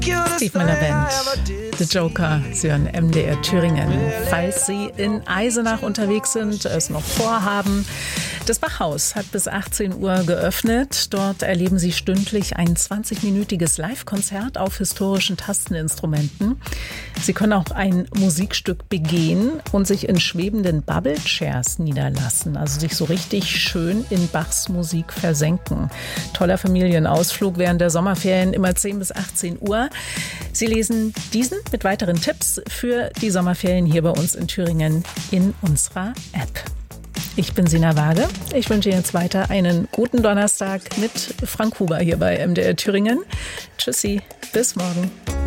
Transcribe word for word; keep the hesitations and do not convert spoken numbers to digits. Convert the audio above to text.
Steve meiner Band, The Joker, Sie hören M D R Thüringen. Falls Sie in Eisenach unterwegs sind, es noch vorhaben, das Bachhaus hat bis achtzehn Uhr geöffnet. Dort erleben Sie stündlich ein zwanzigminütiges Live-Konzert auf historischen Tasteninstrumenten. Sie können auch ein Musikstück begehen und sich in schwebenden Bubble Chairs niederlassen, also sich so richtig schön in Bachs Musik versenken. Toller Familienausflug während der Sommerferien, immer zehn bis achtzehn Uhr. Sie lesen diesen mit weiteren Tipps für die Sommerferien hier bei uns in Thüringen in unserer App. Ich bin Sina Waage. Ich wünsche jetzt weiter einen guten Donnerstag mit Frank Huber hier bei M D R Thüringen. Tschüssi, bis morgen.